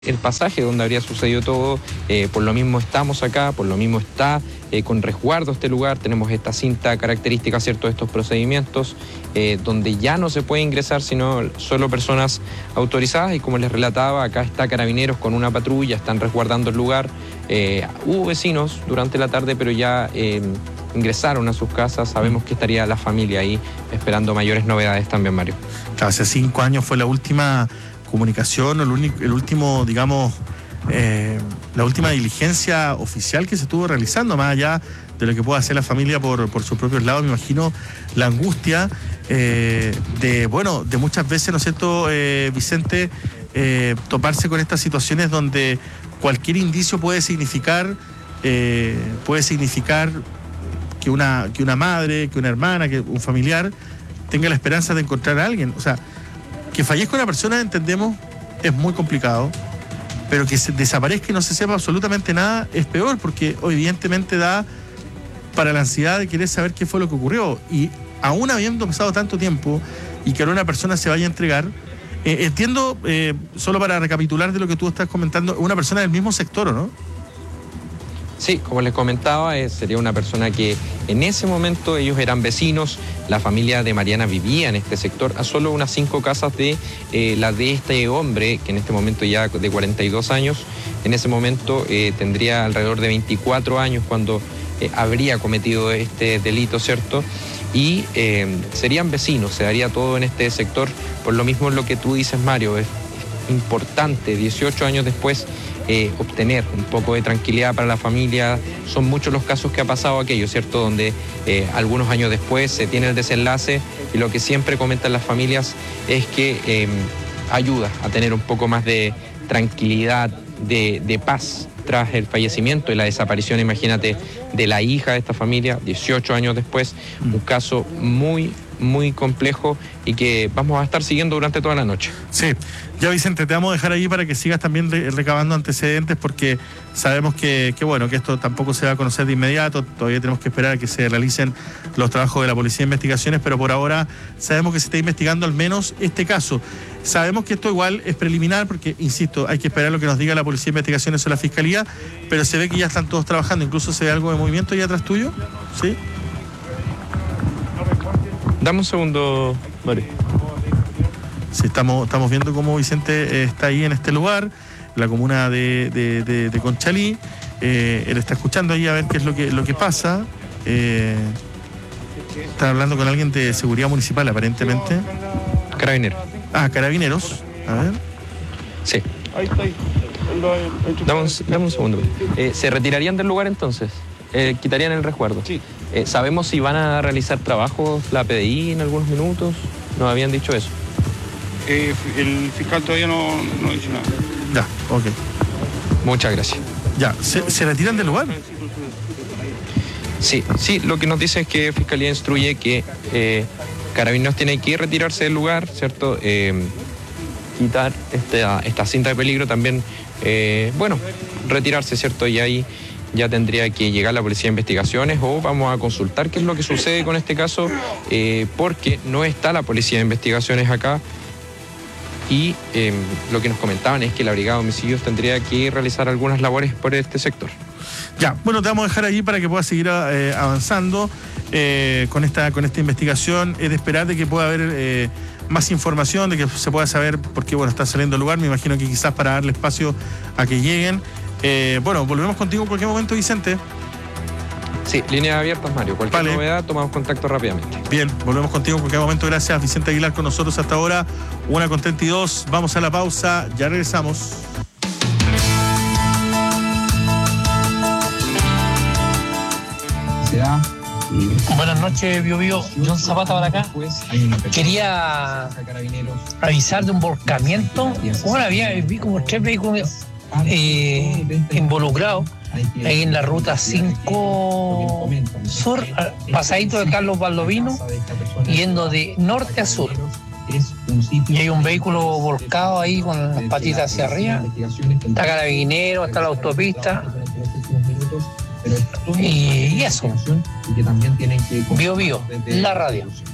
el pasaje donde habría sucedido todo. Por lo mismo estamos acá, por lo mismo está con resguardo este lugar. Tenemos esta cinta característica, ¿cierto?, de estos procedimientos, donde ya no se puede ingresar sino solo personas autorizadas. Y como les relataba, acá está Carabineros con una patrulla, están resguardando el lugar. Hubo vecinos durante la tarde, pero ya ingresaron a sus casas. Sabemos que estaría la familia ahí esperando mayores novedades también, Mario. Claro, hace 5 años fue la última comunicación, el último, digamos, la última diligencia oficial que se estuvo realizando, más allá de lo que pueda hacer la familia por sus propios lados. Me imagino la angustia de muchas veces, ¿no es cierto, Vicente, toparse con estas situaciones donde cualquier indicio puede significar que una madre, que una hermana, que un familiar tenga la esperanza de encontrar a alguien. O sea, que fallezca una persona, entendemos, es muy complicado, pero que desaparezca y no se sepa absolutamente nada es peor, porque evidentemente da para la ansiedad de querer saber qué fue lo que ocurrió. Y aún habiendo pasado tanto tiempo y que ahora una persona se vaya a entregar, entiendo, solo para recapitular de lo que tú estás comentando, una persona del mismo sector, ¿o no? Sí, como les comentaba, sería una persona que en ese momento ellos eran vecinos. La familia de Mariana vivía en este sector, a solo unas 5 casas de la de este hombre, que en este momento ya de 42 años. En ese momento tendría alrededor de 24 años cuando habría cometido este delito, ¿cierto? Y serían vecinos, se daría todo en este sector. Por lo mismo lo que tú dices, Mario, es importante, 18 años después, obtener un poco de tranquilidad para la familia. Son muchos los casos que ha pasado aquello, ¿cierto?, donde algunos años después se tiene el desenlace, y lo que siempre comentan las familias es que ayuda a tener un poco más de tranquilidad, de paz tras el fallecimiento y la desaparición, imagínate, de la hija de esta familia, 18 años después. Un caso muy complejo y que vamos a estar siguiendo durante toda la noche. Sí, ya Vicente, te vamos a dejar ahí para que sigas también recabando antecedentes, porque sabemos que esto tampoco se va a conocer de inmediato. Todavía tenemos que esperar a que se realicen los trabajos de la Policía de Investigaciones, pero por ahora sabemos que se está investigando al menos este caso. Sabemos que esto igual es preliminar porque, insisto, hay que esperar lo que nos diga la Policía de Investigaciones o la Fiscalía, pero se ve que ya están todos trabajando. Incluso se ve algo de movimiento ahí atrás tuyo, ¿sí? Dame un segundo, Mario. Sí, estamos viendo cómo Vicente está ahí en este lugar, la comuna de Conchalí. Él está escuchando ahí a ver qué es lo que pasa. Está hablando con alguien de seguridad municipal, aparentemente. Carabineros. Carabineros. A ver. Sí. Ahí está. Dame un segundo. ¿Se retirarían del lugar entonces? ¿Quitarían el resguardo? Sí. ¿Sabemos si van a realizar trabajos la PDI en algunos minutos? Nos habían dicho eso. El fiscal todavía no dice nada. Ya, ok. Muchas gracias. Ya, ¿se retiran del lugar? Sí, lo que nos dice es que Fiscalía instruye que Carabineros tiene que retirarse del lugar, ¿cierto? Quitar esta cinta de peligro, también, retirarse, ¿cierto? Y ahí ya tendría que llegar la Policía de Investigaciones, o vamos a consultar qué es lo que sucede con este caso, porque no está la Policía de Investigaciones acá. Y lo que nos comentaban es que la Brigada de Homicidios tendría que realizar algunas labores por este sector. Ya, bueno, te vamos a dejar ahí para que puedas seguir avanzando con esta investigación. Es de esperar de que pueda haber más información, de que se pueda saber por qué está saliendo el lugar. Me imagino que quizás para darle espacio a que lleguen. Volvemos contigo en cualquier momento, Vicente. Sí, líneas abiertas, Mario. Cualquier novedad, tomamos contacto rápidamente. Bien, volvemos contigo en cualquier momento. Gracias, Vicente Aguilar, con nosotros hasta ahora. 1:32. Vamos a la pausa. Ya regresamos. Buenas noches, Bio. John Zapata para acá. Quería avisar de un volcamiento. Vi como 3 vehículos involucrados ahí en la ruta 5 sur, pasadito de Carlos Baldovino, yendo de norte a sur. Y hay un vehículo volcado ahí con las patitas hacia arriba. Está Carabineros, está la autopista. Y eso. Bio, la radio.